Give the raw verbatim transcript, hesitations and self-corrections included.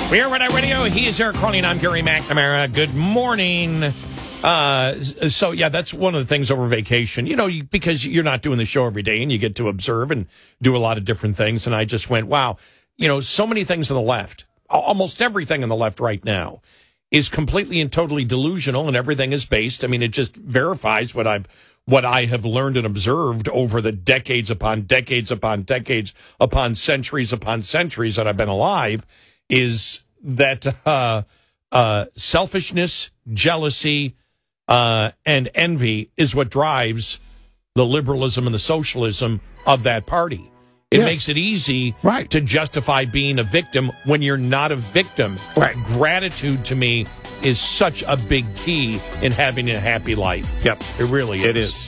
We are Red Eye Radio. He is Eric Crowley, and I'm Gary McNamara. Good morning. Uh, so, yeah, that's one of the things over vacation, you know, you, because you're not doing the show every day and you get to observe and do a lot of different things. And I just went, wow, you know, so many things on the left, almost everything on the left right now is completely and totally delusional, and everything is based. I mean, it just verifies what I've what I have learned and observed over the decades upon decades upon decades upon centuries upon centuries that I've been alive, is that uh, uh, selfishness, jealousy, uh, and envy is what drives the liberalism and the socialism of that party. It Yes. makes it easy Right. to justify being a victim when you're not a victim. Right. Gratitude, to me, is such a big key in having a happy life. Yep. It really is. It is.